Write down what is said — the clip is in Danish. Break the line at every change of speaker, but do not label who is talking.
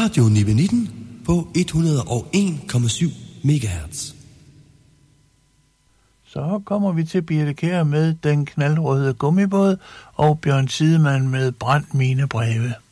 Radio Nibelitten på 101,7 MHz.
Så kommer vi til Birthe Kjær med Den knaldrøde gummibåd og Bjørn Tidemand med Brænd mine breve.